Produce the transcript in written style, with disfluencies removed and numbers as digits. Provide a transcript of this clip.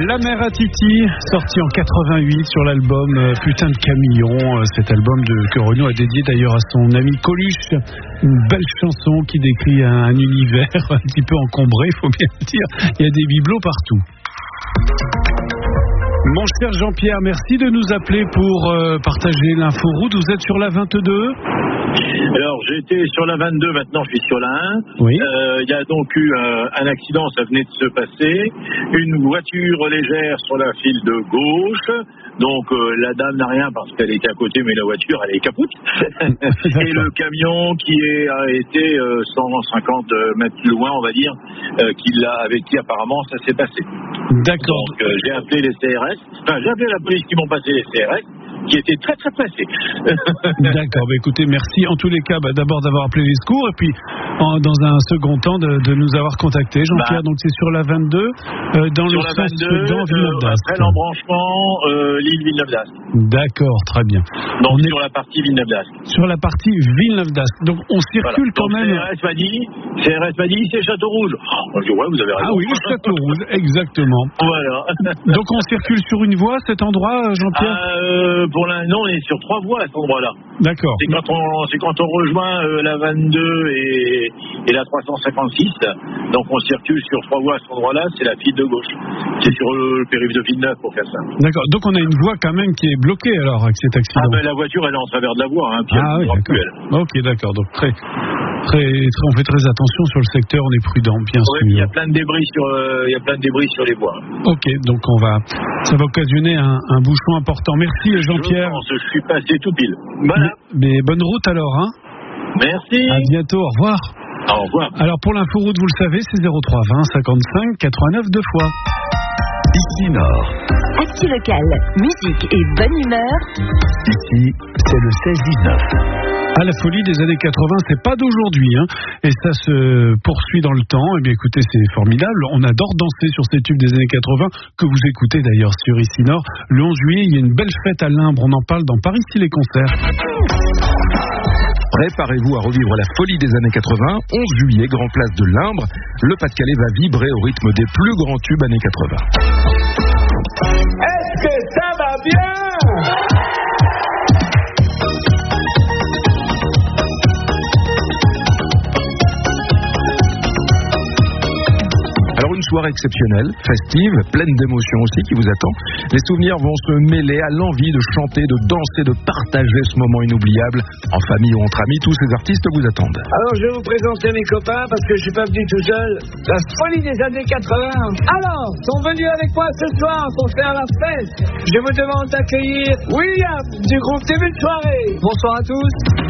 La Mère à Titi, sorti en 88 sur l'album Putain de Camion. Cet album que Renaud a dédié d'ailleurs à son ami Coluche. Une belle chanson qui décrit un univers un petit peu encombré, il faut bien le dire. Il y a des bibelots partout. Mon cher Jean-Pierre, merci de nous appeler pour partager l'info route. Vous êtes sur la 22 ? Alors, j'étais sur la 22, maintenant je suis sur la 1. Oui. Il y a donc eu un accident, ça venait de se passer. Une voiture légère sur la file de gauche. Donc, la dame n'a rien parce qu'elle était à côté, mais la voiture, elle est capoute. Et le camion qui a été 150 mètres plus loin, on va dire, avec qui apparemment ça s'est passé. D'accord. Donc, j'ai appelé les CRS. Enfin, j'ai appelé la police qui m'ont passé les CRS, qui étaient très très pressés. D'accord, écoutez, merci en tous les cas d'abord d'avoir appelé les secours et puis dans un second temps de nous avoir contactés. Jean-Pierre, donc c'est sur la 22, dans sur le la sens 22, dans Villeneuve d'Ascq. Après l'embranchement, l'île Villeneuve d'Ascq. D'accord, très bien. Donc sur la partie Villeneuve d'Ascq. Sur la partie Villeneuve d'Ascq. Donc on circule quand même. CRS m'a dit, c'est Château-Rouge. Oh, je dis, ouais, vous avez raison. Ah oui, le Château-Rouge, exactement. Voilà. Donc on circule sur une voie, cet endroit, Jean-Pierre ? Non, on est sur 3 voies à cet endroit-là. D'accord. C'est quand on rejoint la 22 et la 356. Donc on circule sur 3 voies à cet endroit-là, c'est la file de gauche. C'est sur le périph' de Villeneuve pour faire ça. D'accord. Donc on a une voie quand même qui est bloquée alors avec cet accident. Ah ben la voiture elle est en travers de la voie, hein, puis oui, d'accord. Ok, d'accord. Donc on fait très attention sur le secteur, on est prudent, bien sûr. Il y a plein de débris sur les voies. Ok, donc ça va occasionner un bouchon important. Merci Jean-Pierre. Je suis passé tout pile. Voilà. Mais bonne route alors, hein. Merci. À bientôt, au revoir. Au revoir. Alors pour l'inforoute, vous le savez, c'est 03 20 55 89 2 fois. Ici Nord. Actu local, musique et bonne humeur. Ici, c'est le 16-19. À la folie des années 80, c'est pas d'aujourd'hui, hein, et ça se poursuit dans le temps. Eh bien, écoutez, c'est formidable. On adore danser sur ces tubes des années 80 que vous écoutez d'ailleurs sur Ici Nord. Le 11 juillet, il y a une belle fête à Limbre. On en parle dans Paris Style et Concerts. Préparez-vous à revivre la folie des années 80. 11 juillet, Grand Place de Limbre. Le Pas-de-Calais va vibrer au rythme des plus grands tubes années 80. Est-ce que ça va bien ? Alors une soirée exceptionnelle, festive, pleine d'émotions aussi qui vous attend. Les souvenirs vont se mêler à l'envie de chanter, de danser, de partager ce moment inoubliable. En famille ou entre amis, tous ces artistes vous attendent. Alors je vais vous présenter mes copains parce que je suis pas venu tout seul. La folie des années 80. Alors, sont venus avec moi ce soir pour faire la fête. Je vous demande d'accueillir William du groupe Début de soirée. Bonsoir à tous.